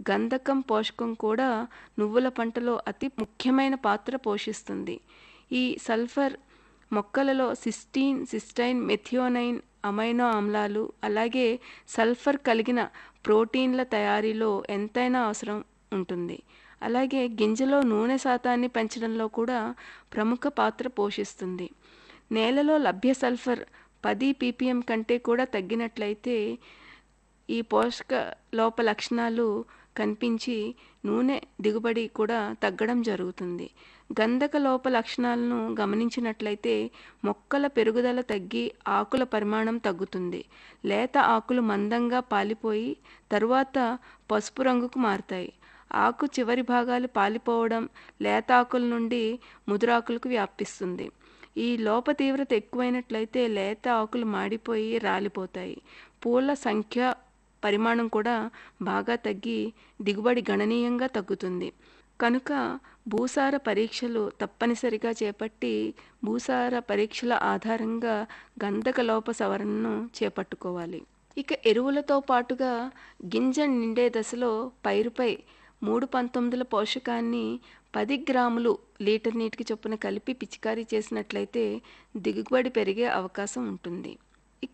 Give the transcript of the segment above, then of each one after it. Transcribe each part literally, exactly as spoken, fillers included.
గంధకం పోషకం కూడా నువ్వుల పంటలో అతి ముఖ్యమైన పాత్ర పోషిస్తుంది. ఈ సల్ఫర్ మొక్కలలో సిస్టీన్, సిస్టైన్, మెథియోనైన్ అమైనో ఆమ్లాలు, అలాగే సల్ఫర్ కలిగిన ప్రోటీన్ల తయారీలో ఎంతైనా అవసరం ఉంటుంది. అలాగే గింజలో నూనె శాతాన్ని పెంచడంలో కూడా ప్రముఖ పాత్ర పోషిస్తుంది. నేలలో లభ్య సల్ఫర్ పది పీపీఎం కంటే కూడా తగ్గినట్లయితే ఈ పోషక లోప లక్షణాలు కనిపించి నూనె దిగుబడి కూడా తగ్గడం జరుగుతుంది. గంధక లోప లక్షణాలను గమనించినట్లయితే మొక్కల పెరుగుదల తగ్గి ఆకుల పరిమాణం తగ్గుతుంది. లేత ఆకులు మందంగా పాలిపోయి తరువాత పసుపు రంగుకు మారుతాయి. ఆకు చివరి భాగాలు పాలిపోవడం లేత ఆకుల నుండి ముదురాకులకు వ్యాపిస్తుంది. ఈ లోప తీవ్రత ఎక్కువైనట్లయితే లేత ఆకులు మాడిపోయి రాలిపోతాయి. పూల సంఖ్య పరిమాణం కూడా బాగా తగ్గి దిగుబడి గణనీయంగా తగ్గుతుంది. కనుక భూసార పరీక్షలు తప్పనిసరిగా చేపట్టి భూసార పరీక్షల ఆధారంగా గంధక లోప సవరణను చేపట్టుకోవాలి. ఇక ఎరువులతో పాటుగా గింజ నిండే దశలో పైరుపై మూడు పంతొమ్మిదిల పోషకాన్ని పది గ్రాములు లీటర్ నీటికి చొప్పున కలిపి పిచికారీ చేసినట్లయితే దిగుబడి పెరిగే అవకాశం ఉంటుంది. ఇక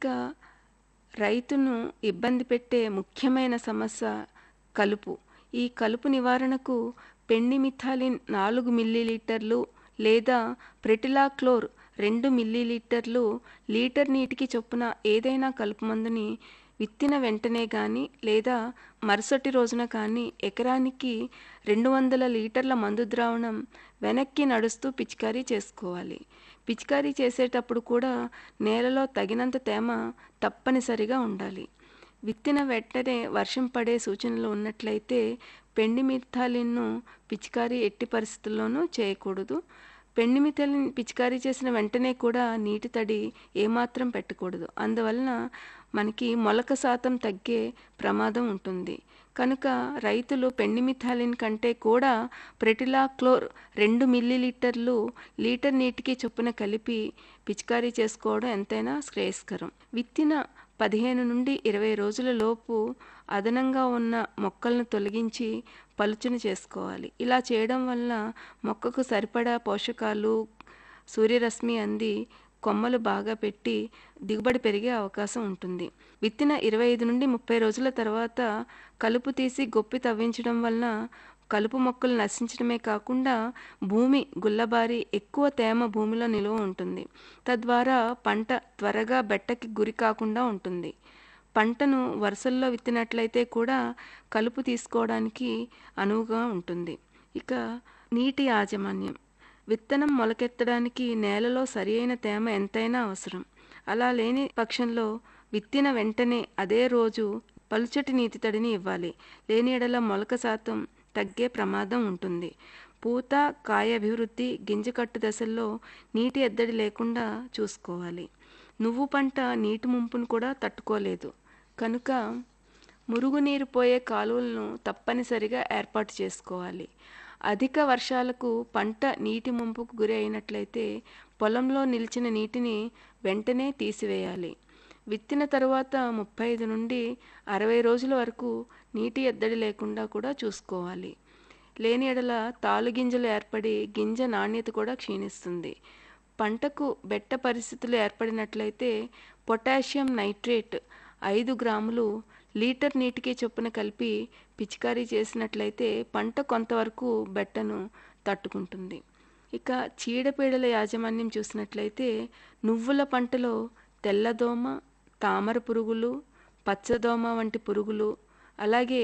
రైతును ఇబ్బంది పెట్టే ముఖ్యమైన సమస్య కలుపు. ఈ కలుపు నివారణకు పెండిమిథాలిన్ నాలుగు మిల్లీలీటర్లు లేదా ప్రెటిలాక్లోర్ రెండు మిల్లీలీటర్లు లీటర్ నీటికి చొప్పున ఏదైనా కలుపు మందుని విత్తిన వెంటనే కానీ లేదా మరుసటి రోజున కానీ ఎకరానికి రెండు వందల లీటర్ల మందు ద్రావణం వెనక్కి నడుస్తూ పిచికారీ చేసుకోవాలి. పిచికారీ చేసేటప్పుడు కూడా నేలలో తగినంత తేమ తప్పనిసరిగా ఉండాలి. విత్తిన వెంటనే వర్షం పడే సూచనలు ఉన్నట్లయితే పెండిమిథాలిన్ను పిచికారీ ఎట్టి పరిస్థితుల్లోనూ చేయకూడదు. పెండిమిథాలిన్ పిచికారీ చేసిన వెంటనే కూడా నీటి తడి ఏమాత్రం పెట్టకూడదు. అందువలన మనకి మొలక శాతం తగ్గే ప్రమాదం ఉంటుంది. కనుక రైతులు పెండిమిథాలిన్ కంటే కూడా ప్రెటిలాక్లోర్ రెండు మిల్లీలీటర్లు లీటర్ నీటికి చొప్పున కలిపి పిచికారీ చేసుకోవడం ఎంతైనా శ్రేయస్కరం. విత్తిన పదిహేను నుండి ఇరవై రోజుల లోపు అదనంగా ఉన్న మొక్కలను తొలగించి పలుచన చేసుకోవాలి. ఇలా చేయడం వల్ల మొక్కకు సరిపడా పోషకాలు సూర్యరశ్మి అంది కొమ్మలు బాగా పెట్టి దిగుబడి పెరిగే అవకాశం ఉంటుంది. విత్తిన ఇరవై ఐదు నుండి ముప్పై రోజుల తర్వాత కలుపు తీసి గొప్పి తవ్వించడం వలన కలుపు మొక్కలు నశించడమే కాకుండా భూమి గుల్లబారి ఎక్కువ తేమ భూమిలో నిల్వ ఉంటుంది. తద్వారా పంట త్వరగా బెట్టకి గురి కాకుండా ఉంటుంది. పంటను వరుసల్లో విత్తినట్లయితే కూడా కలుపు తీసుకోవడానికి అనువుగా ఉంటుంది. ఇక నీటి యాజమాన్యం. విత్తనం మొలకెత్తడానికి నేలలో సరి అయిన తేమ ఎంతైనా అవసరం. అలా లేని పక్షంలో విత్తిన వెంటనే అదే రోజు పలుచటి నీటి తడిని ఇవ్వాలి. లేని ఎడల మొలక శాతం తగ్గే ప్రమాదం ఉంటుంది. పూత, కాయ అభివృద్ధి, గింజకట్టు దశల్లో నీటి ఎద్దడి లేకుండా చూసుకోవాలి. నువ్వు పంట నీటి ముంపును కూడా తట్టుకోలేదు కనుక మురుగునీరు పోయే కాలువలను తప్పనిసరిగా ఏర్పాటు చేసుకోవాలి. అధిక వర్షాలకు పంట నీటి ముంపుకు గురి అయినట్లయితే పొలంలో నిలిచిన నీటిని వెంటనే తీసివేయాలి. విత్తిన తరువాత ముప్పై ఐదు నుండి అరవై రోజుల వరకు నీటి ఎద్దడి లేకుండా కూడా చూసుకోవాలి. లేని ఎడల తాలుగింజలు ఏర్పడి గింజ నాణ్యత కూడా క్షీణిస్తుంది. పంటకు బెట్ట పరిస్థితులు ఏర్పడినట్లయితే పొటాషియం నైట్రేట్ ఐదు గ్రాములు లీటర్ నీటికి చొప్పున కలిపి పిచికారీ చేసినట్లయితే పంట కొంతవరకు బెట్టను తట్టుకుంటుంది. ఇక చీడపీడల యాజమాన్యం చూసినట్లయితే నువ్వుల పంటలో తెల్లదోమ, తామర పురుగులు, పచ్చదోమ వంటి పురుగులు, అలాగే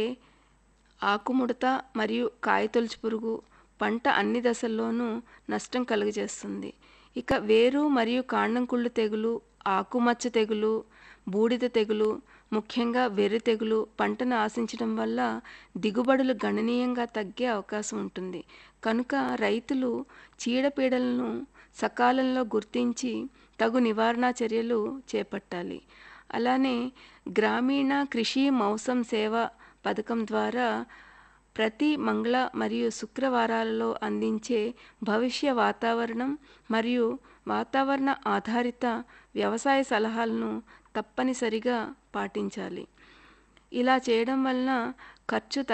ఆకుముడత మరియు కాయతొలుచు పురుగు పంట అన్ని దశల్లోనూ నష్టం కలుగజేస్తుంది. ఇక వేరు మరియు కాండం కుళ్ళు తెగులు, ఆకుమచ్చ తెగులు, బూడిద తెగులు, ముఖ్యంగా వెర్రి తెగులు పంటను ఆశించడం వల్ల దిగుబడులు గణనీయంగా తగ్గే అవకాశం ఉంటుంది. కనుక రైతులు చీడపీడలను సకాలంలో గుర్తించి తగు నివారణా చర్యలు చేపట్టాలి. అలానే గ్రామీణ కృషి మౌసం సేవ పథకం ద్వారా ప్రతి మంగళ మరియు శుక్రవారాలలో అందించే భవిష్య వాతావరణం మరియు వాతావరణ ఆధారిత వ్యవసాయ సలహాలను తప్పనిసరిగా పాటించాలి. ఇలా చేయడం వలన ఖర్చు